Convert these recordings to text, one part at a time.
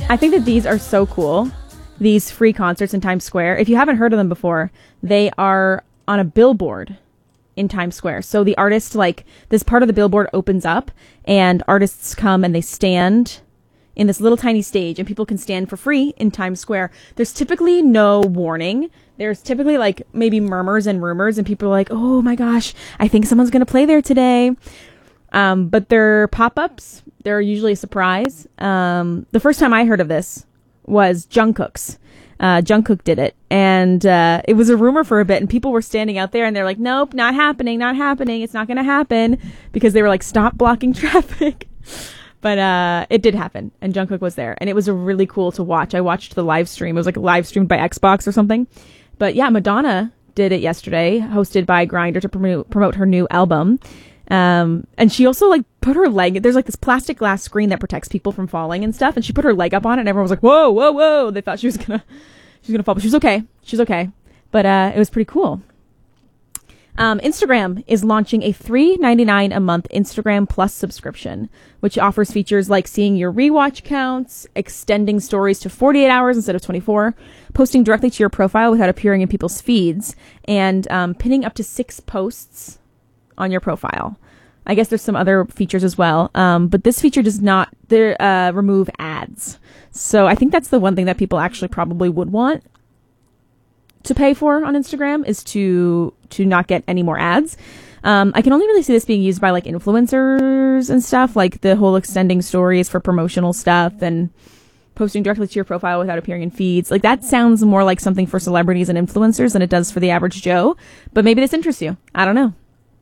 I think that these are so cool. These free concerts in Times Square. If you haven't heard of them before, they are on a billboard in Times Square. So the artist, like, this part of the billboard opens up and artists come and they stand in this little tiny stage and people can stand for free in Times Square. There's typically no warning. There's typically like maybe murmurs and rumors and people are like, oh my gosh, I think someone's going to play there today. But they're pop-ups. They're usually a surprise. The first time I heard of this was Jungkook's. Jungkook did it. And it was a rumor for a bit. And people were standing out there and they're like, nope, not happening. It's not going to happen. Because they were like, stop blocking traffic. But it did happen. And Jungkook was there. And it was really cool to watch. I watched the live stream. It was like live streamed by Xbox or something. But yeah, Madonna did it yesterday, hosted by Grindr to promote her new album. And she also like put her leg, there's like this plastic glass screen that protects people from falling and stuff. And she put her leg up on it and everyone was like, whoa, whoa, whoa. They thought she was gonna fall, but she's okay. She's okay. But, it was pretty cool. Instagram is launching a $3.99 a month Instagram Plus subscription, which offers features like seeing your rewatch counts, extending stories to 48 hours instead of 24, posting directly to your profile without appearing in people's feeds, and pinning up to 6 posts on your profile. I guess there's some other features as well, but this feature does not remove ads. So I think that's the one thing that people actually probably would want to pay for on Instagram, is to not get any more ads. I can only really see this being used by like influencers and stuff, like the whole extending stories for promotional stuff and posting directly to your profile without appearing in feeds. Like that sounds more like something for celebrities and influencers than it does for the average Joe, but maybe this interests you. I don't know.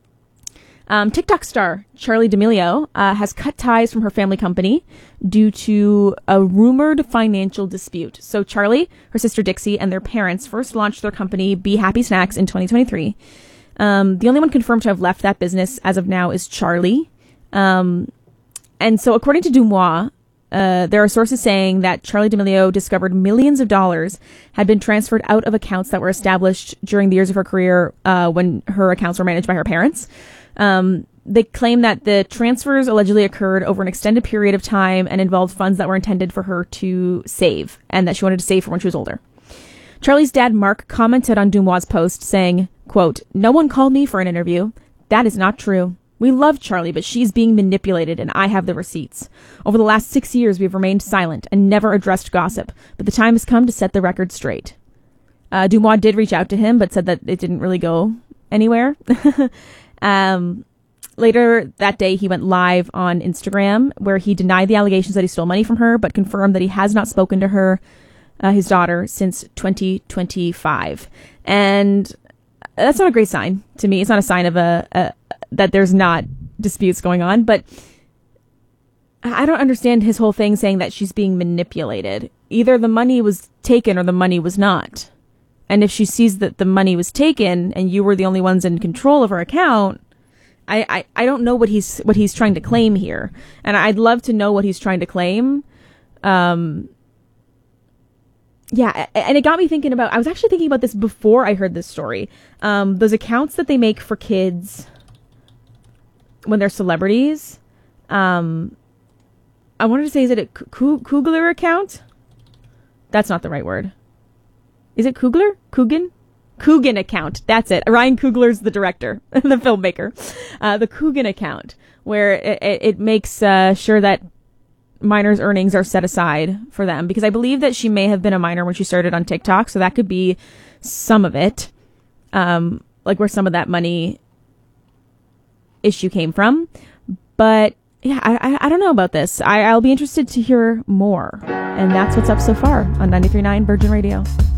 TikTok star Charli D'Amelio has cut ties from her family company due to a rumored financial dispute. So Charli, her sister Dixie, and their parents first launched their company Be Happy Snacks in 2023. The only one confirmed to have left that business as of now is Charli. And so according to Dumois, there are sources saying that Charli D'Amelio discovered millions of dollars had been transferred out of accounts that were established during the years of her career when her accounts were managed by her parents. They claim that the transfers allegedly occurred over an extended period of time and involved funds that were intended for her to save, and that she wanted to save for when she was older. Charli's dad, Mark, commented on Dumois' post saying, quote, "No one called me for an interview. That is not true. We love Charli, but she's being manipulated and I have the receipts. Over the last 6 years, we've remained silent and never addressed gossip, but the time has come to set the record straight." Dumois did reach out to him, but said that it didn't really go anywhere. Later that day, he went live on Instagram where he denied the allegations that he stole money from her, but confirmed that he has not spoken to her, his daughter, since 2025. And that's not a great sign to me. It's not a sign of that there's not disputes going on, but I don't understand his whole thing saying that she's being manipulated. Either the money was taken or the money was not. And if she sees that the money was taken and you were the only ones in control of her account, I don't know what he's trying to claim here. And I'd love to know what he's trying to claim. Yeah, and it got me thinking I was actually thinking about this before I heard this story. Those accounts that they make for kids when they're celebrities. I wanted to say, is it a Coogler account? That's not the right word. Is it Coogler? Coogan account. That's it. Ryan Coogler's the director, the filmmaker. The Coogan account, where it makes sure that minors' earnings are set aside for them. Because I believe that she may have been a minor when she started on TikTok, so that could be some of it. Like where some of that money issue came from. But yeah, I don't know about this. I'll be interested to hear more. And that's what's up so far on 93.9 Virgin Radio.